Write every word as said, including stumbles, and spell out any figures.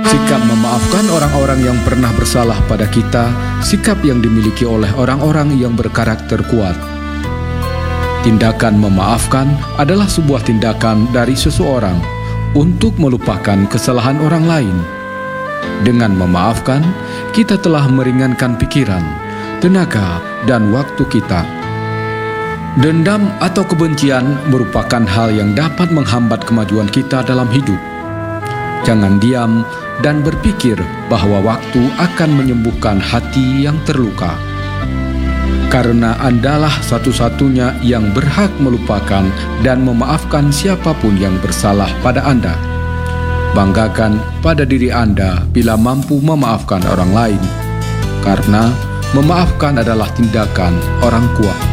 Sikap memaafkan orang-orang yang pernah bersalah pada kita, sikap yang dimiliki oleh orang-orang yang berkarakter kuat. Tindakan memaafkan adalah sebuah tindakan dari seseorang untuk melupakan kesalahan orang lain. Dengan memaafkan, kita telah meringankan pikiran, tenaga, dan waktu kita. Dendam atau kebencian merupakan hal yang dapat menghambat kemajuan kita dalam hidup. Jangan diam dan berpikir bahwa waktu akan menyembuhkan hati yang terluka. Karena Andalah satu-satunya yang berhak melupakan dan memaafkan siapapun yang bersalah pada Anda. Banggakan pada diri Anda bila mampu memaafkan orang lain, karena memaafkan adalah tindakan orang kuat.